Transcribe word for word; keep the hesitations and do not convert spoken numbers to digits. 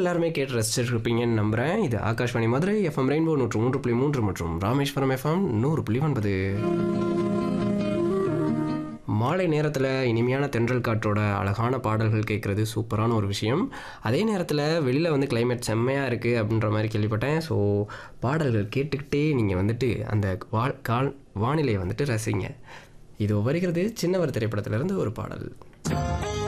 எல்லாருமே கேட்டு ரசிச்சுட்டு இருப்பீங்கன்னு நம்புகிறேன். இது ஆகாஷ்வாணி மதுரை எஃப்எம் ரெயின்போ நூற்று மூன்று புள்ளி மூன்று மற்றும் ராமேஸ்வரம் எஃப்எம் நூறு புள்ளி ஒன்பது. மாலை நேரத்தில் இனிமையான தென்றல் காற்றோட அழகான பாடல்கள் கேட்குறது சூப்பரான ஒரு விஷயம். அதே நேரத்தில் வெளியில் வந்து கிளைமேட் செம்மையாக இருக்குது அப்படின்ற மாதிரி கேள்விப்பட்டேன். ஸோ பாடல்கள் கேட்டுக்கிட்டே நீங்கள் வந்துட்டு அந்த வா கால் வானிலையை வந்துட்டு ரசிங்க. இது வருகிறது சின்னவர் திரைப்படத்திலிருந்து ஒரு பாடல்.